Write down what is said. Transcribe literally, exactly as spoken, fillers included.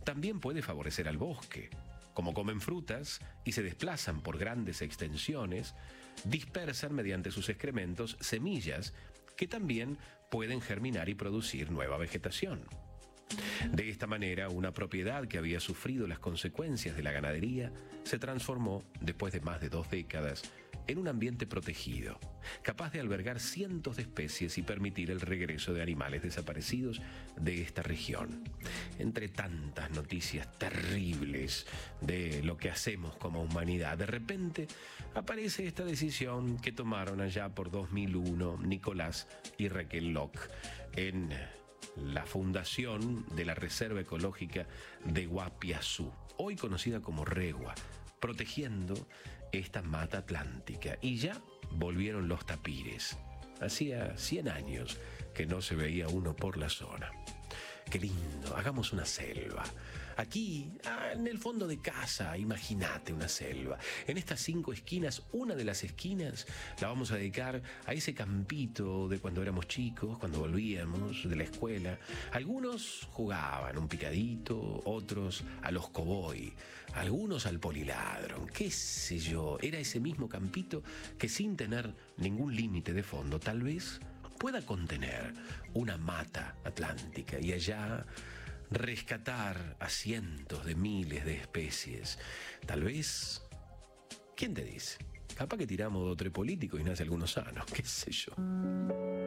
también puede favorecer al bosque. Como comen frutas y se desplazan por grandes extensiones, dispersan mediante sus excrementos semillas que también pueden germinar y producir nueva vegetación. De esta manera, una propiedad que había sufrido las consecuencias de la ganadería se transformó, después de más de dos décadas, en un ambiente protegido, capaz de albergar cientos de especies y permitir el regreso de animales desaparecidos de esta región. Entre tantas noticias terribles de lo que hacemos como humanidad, de repente aparece esta decisión que tomaron allá por dos mil uno Nicolás y Raquel Locke en la fundación de la Reserva Ecológica de Guapiazú, hoy conocida como Regua, protegiendo esta mata atlántica. Y ya volvieron los tapires. Hacía cien años que no se veía uno por la zona. Qué lindo, hagamos una selva. Aquí, ah, en el fondo de casa, imagínate una selva. En estas cinco esquinas, una de las esquinas la vamos a dedicar a ese campito de cuando éramos chicos, cuando volvíamos de la escuela. Algunos jugaban un picadito, otros a los cowboy, algunos al poliladron, qué sé yo. Era ese mismo campito que, sin tener ningún límite de fondo, tal vez pueda contener una mata atlántica y allá rescatar a cientos de miles de especies. Tal vez, ¿quién te dice? Capaz que tiramos de otro político y nace algunos sanos, qué sé yo.